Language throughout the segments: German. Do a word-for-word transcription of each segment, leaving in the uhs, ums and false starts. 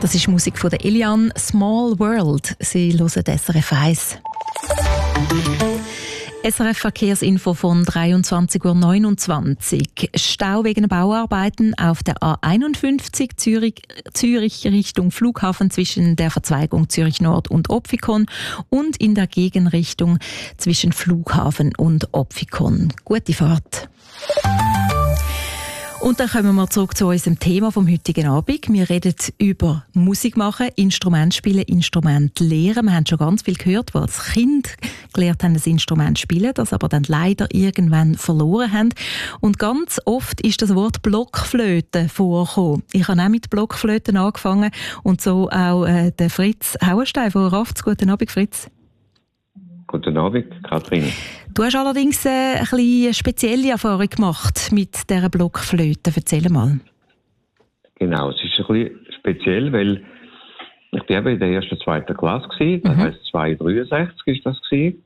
Das ist Musik von der Eliane, «Small World». Sie hören S R F eins. S R F Verkehrsinfo von dreiundzwanzig Uhr neunundzwanzig. Stau wegen Bauarbeiten auf der A einundfünfzig Zürich, Zürich Richtung Flughafen zwischen der Verzweigung Zürich Nord und Opfikon und in der Gegenrichtung zwischen Flughafen und Opfikon. Gute Fahrt. Und dann kommen wir zurück zu unserem Thema vom heutigen Abend. Wir reden über Musik machen, Instrument spielen, Instrument lernen. Wir haben schon ganz viel gehört, die als Kind gelernt haben, ein Instrument zu spielen, das aber dann leider irgendwann verloren haben. Und ganz oft ist das Wort Blockflöte vorgekommen. Ich habe auch mit Blockflöten angefangen und so auch äh, der Fritz Hauenstein von Rafts. Guten Abend, Fritz. Guten Abend, Kathrin. Du hast allerdings äh, ein bisschen eine spezielle Erfahrung gemacht mit dieser Blockflöte. Erzähl mal. Genau, es ist ein bisschen speziell, weil ich war eben in der ersten, zweiten Klasse gewesen. Das mhm. heisst, zweihundertdreiundsechzig ist das gewesen.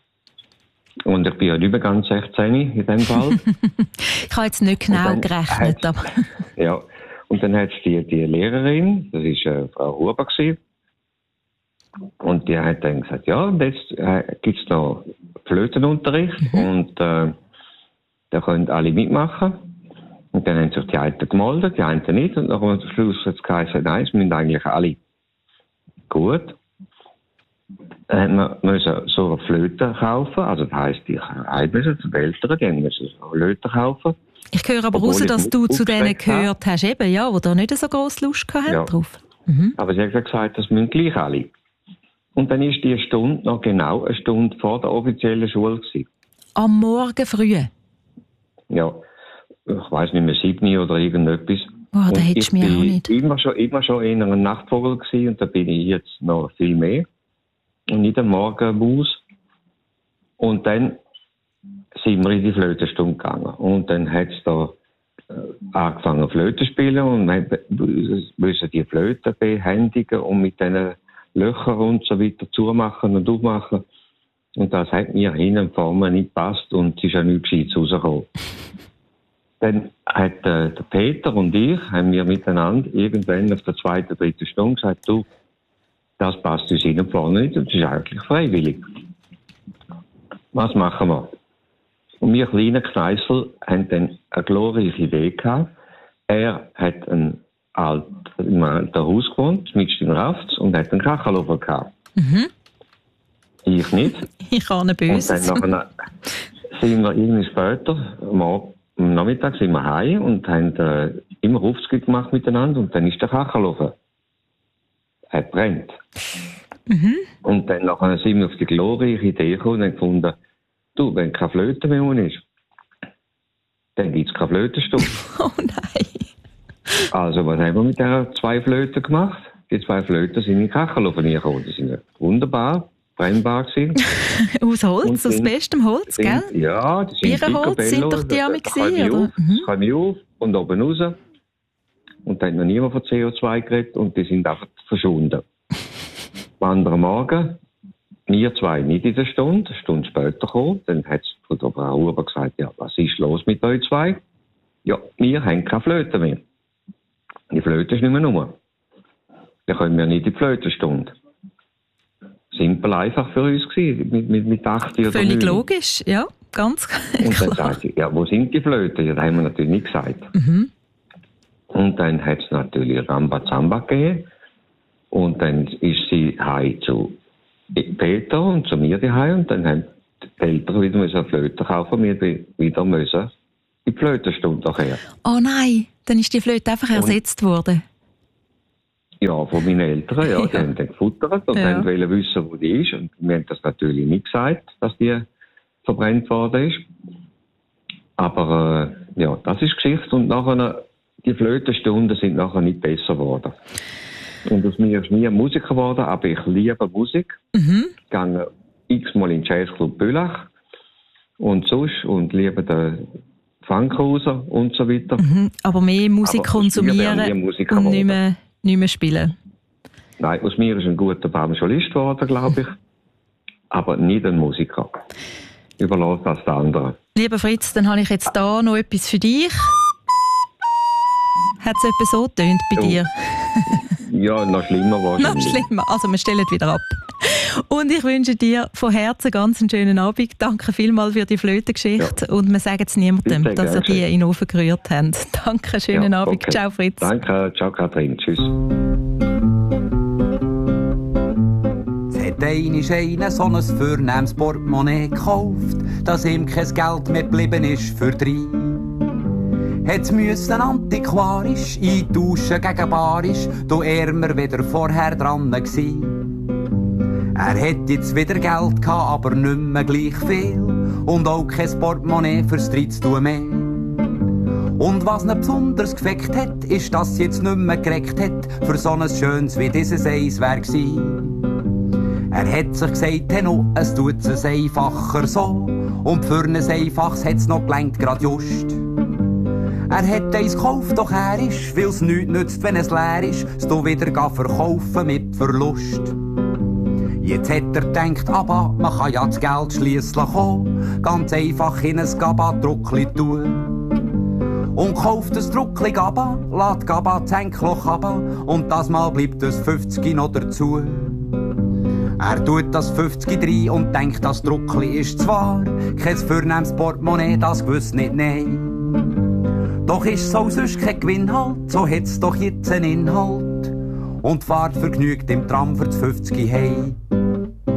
Und ich bin ja nicht mehr ganz sechzehn in dem Fall. Ich habe jetzt nicht genau gerechnet. Aber ja, und dann hat es die, die Lehrerin, das war äh, Frau Huber gewesen. Und die hat dann gesagt, ja, und jetzt äh, gibt es noch Flötenunterricht mhm. und äh, da können alle mitmachen. Und dann haben sich die einen gemeldet, die einen nicht. Und dann am Schluss hat es geheißen, nein, es müssen eigentlich alle. Gut. Dann mussten wir so eine Flöte kaufen. Also das heisst, ich müssen die Eltern, die müssen so eine Flöte kaufen. Ich höre aber raus, dass du zu denen gehört hast, eben, ja, die da nicht so grosse Lust hatten ja. drauf. Mhm. Aber sie hat gesagt, das müssen gleich alle. Und dann ist die Stunde noch genau eine Stunde vor der offiziellen Schule gewesen. Am Morgen früh? Ja, ich weiss nicht mehr, sieben oder irgendetwas. Boah, da hättest du mich auch nicht. Ich war immer schon, immer schon eher ein Nachtvogel gewesen und da bin ich jetzt noch viel mehr. Und nicht am Morgenmaus. Und dann sind wir in die Flötenstunde gegangen. Und dann hat es da äh, angefangen Flöte zu spielen und wir müssen die Flöte behändigen und mit diesen Löcher und so weiter zumachen und aufmachen. Und das hat mir hin und vorne nicht gepasst und es ist ja nichts Gescheites rausgekommen. Dann hat äh, der Peter und ich, haben wir miteinander irgendwann auf der zweiten, dritten Stunde gesagt, du, das passt uns hin und vorne nicht und es ist eigentlich freiwillig. Was machen wir? Und wir kleinen Kneissel haben dann eine glorreiche Idee gehabt. Er hat einen alt, im alten Haus gewohnt, mit in Rafts und hat einen Kachelofen gehabt. Mhm. Ich nicht. Ich habe eine Böse. Und dann nachher sind wir irgendwie später, am, am Nachmittag sind wir heim und haben äh, immer Aufzug gemacht miteinander und dann ist der Kachelofen. Er brennt. Mhm. Und dann nachher sind wir auf die glorreiche Idee gekommen und haben gefunden, du, wenn keine Flöte mehr ist, dann gibt es keine Flötenstunde. Oh nein. Also, was haben wir mit diesen zwei Flöten gemacht? Die zwei Flöten sind in den Kachelofen gekommen. Die sind wunderbar, brennbar gewesen. Aus Holz, aus bestem Holz, sind, gell? Ja, die sind Birrenholz sind doch die am gesehen, oder? Das kam ich auf und oben raus. Und da hat noch niemand von C O zwei geredet und die sind einfach verschwunden. Am anderen Morgen, wir zwei nicht in der Stunde, eine Stunde später gekommen. Dann hat die Frau Huber gesagt, ja, was ist los mit euch zwei? Ja, wir haben keine Flöte mehr. Die Flöte ist nicht mehr rum. Dann können wir nicht in die Flötenstunde. Simpel einfach für uns gewesen, mit, mit, mit acht oder Völlig neun. Logisch, ja, ganz klar. Und dann sagt sie, ja, wo sind die Flöten? Ja, das haben wir natürlich nicht gesagt. Mhm. Und dann hat es natürlich Rambazamba gegeben. Und dann ist sie heim zu Peter und zu mir daheim. Und dann haben die Eltern wieder eine Flöte kaufen, wir wieder müssen die Flötenstunde nachher. Oh nein, dann ist die Flöte einfach und ersetzt worden. Ja, von meinen Eltern, ja. ja. Die haben dann gefuttert und ja. wollten wissen, wo die ist. Und wir haben das natürlich nicht gesagt, dass die verbrennt worden ist. Aber äh, ja, das ist Geschichte. Und nachher, die Flötenstunden sind nachher nicht besser geworden. Und aus mir ist nie ein Musiker geworden, aber ich liebe Musik. Mhm. Ich gehe x-mal in den Jazzclub Bülach und sonst und liebe den Funkhauser und so weiter. Mhm. Aber mehr Musik aber konsumieren und nicht mehr, nicht mehr spielen? Nein, aus mir ist ein guter Banjolist geworden, glaube ich. Aber nicht ein Musiker. Überlasse das den anderen. Lieber Fritz, dann habe ich jetzt da noch etwas für dich. Hat es etwa so getönt bei du, dir? Ja, noch schlimmer wahrscheinlich. Noch schlimmer. Also, wir stellen wieder ab. Und ich wünsche dir von Herzen ganz einen schönen Abend. Danke vielmals für die Flötengeschichte. Ja. Und wir sagen es niemandem, Bitte, dass ihr die in den Ofen gerührt habt. Danke, schönen ja, Abend. Okay. Ciao, Fritz. Danke, ciao, Kathrin. Tschüss. Es hat einmal einer so ein vornehmes Portemonnaie gekauft, dass ihm kein Geld mehr geblieben ist für drei. Hat's müssen antiquarisch eintauschen gegen barisch, da ärmer wieder vorher dran gsi. Er hätt jetzt wieder Geld gehabt, aber nicht mehr gleich viel. Und auch kein Portemonnaie fürs Dreizduen mehr. Und was ihn besonders gefeckt hat, ist, dass sie jetzt nicht mehr gereckt hat, für so ein schönes wie dieses Eis wär gsi. Er hat sich gesagt, hey no, es tut es einfacher so. Und für ein einfaches hat's noch gelangt, grad just. Er hat eins gekauft, doch er ist, weil's nichts nützt, wenn es leer ist, es du wieder verkaufen mit Verlust. Jetzt hat er gedacht, aber man kann ja das Geld schliesslich auch ganz einfach in ein Gaba-Druckli tun. Und kauft das Druckli Gaba, lässt Gaba das Henkloch runter und das Mal bleibt das fünfzig noch dazu. Er tut das fünfzig rein und denkt, das Druckli ist zwar kein vornehmes Portemonnaie, das gewiss nicht, nein. Doch ist so sonst kein Gewinn halt, so hat's doch jetzt einen Inhalt und fahrt vergnügt im Tram für das fünfzig hey.